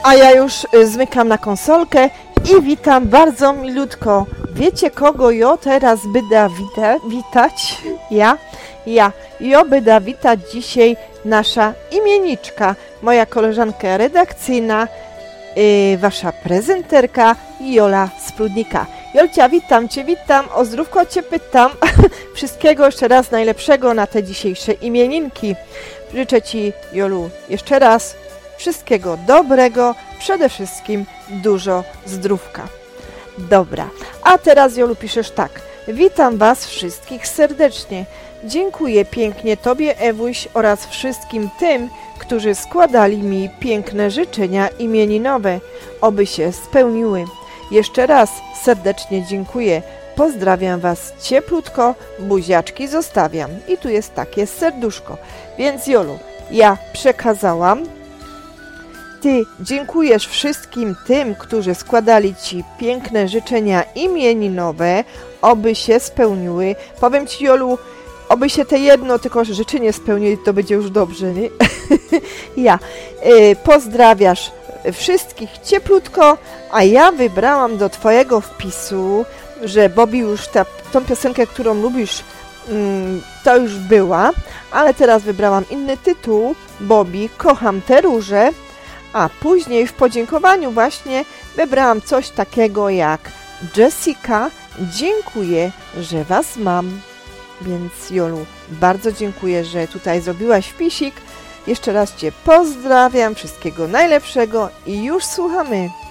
A ja już zmykam na konsolkę i witam bardzo milutko. Wiecie, kogo jo teraz byda witać? Jo byda witać dzisiaj nasza imienniczka, moja koleżanka redakcyjna, wasza prezenterka Jola Sprudnika. Jolcia, witam Cię, o zdrówko Cię pytam. Wszystkiego jeszcze raz najlepszego na te dzisiejsze imieninki. Życzę Ci, Jolu, jeszcze raz wszystkiego dobrego, przede wszystkim dużo zdrówka. Dobra, a teraz, Jolu, piszesz tak. Witam Was wszystkich serdecznie. Dziękuję pięknie Tobie, Ewuś, oraz wszystkim tym, którzy składali mi piękne życzenia imieninowe, oby się spełniły. Jeszcze raz serdecznie dziękuję. Pozdrawiam Was cieplutko, buziaczki zostawiam. I tu jest takie serduszko. Więc, Jolu, ja przekazałam. Ty dziękujesz wszystkim tym, którzy składali Ci piękne życzenia imieninowe, oby się spełniły. Powiem Ci, Jolu, oby się te jedno tylko życzenie spełnili, to będzie już dobrze, nie? Pozdrawiasz wszystkich cieplutko, a ja wybrałam do Twojego wpisu, że Bobby już tą piosenkę, którą lubisz, to już była, ale teraz wybrałam inny tytuł, Bobby, kocham te róże, a później w podziękowaniu właśnie wybrałam coś takiego jak Jessica, dziękuję, że Was mam. Więc, Jolu, bardzo dziękuję, że tutaj zrobiłaś wpisik. Jeszcze raz Cię pozdrawiam, wszystkiego najlepszego i już słuchamy.